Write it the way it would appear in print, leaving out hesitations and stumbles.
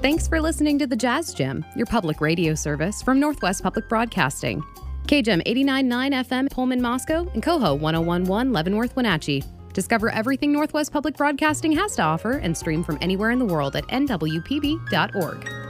Thanks for listening to the Jazz Gym, your public radio service from Northwest Public Broadcasting. KGEM 89.9 FM Pullman, Moscow, and Coho 101.1 Leavenworth, Wenatchee. Discover everything Northwest Public Broadcasting has to offer and stream from anywhere in the world at nwpb.org.